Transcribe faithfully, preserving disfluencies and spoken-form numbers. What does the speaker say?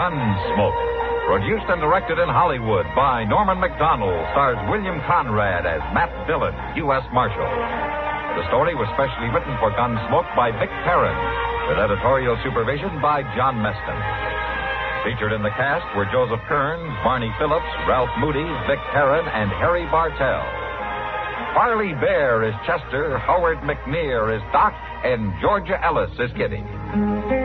Gunsmoke. Produced and directed in Hollywood by Norman Macdonald, stars William Conrad as Matt Dillon, U S Marshal. The story was specially written for Gunsmoke by Vic Perrin, with editorial supervision by John Meston. Featured in the cast were Joseph Kearns, Barney Phillips, Ralph Moody, Vic Perrin, and Harry Bartell. Farley Bear is Chester, Howard McNear is Doc, and Georgia Ellis is Kitty.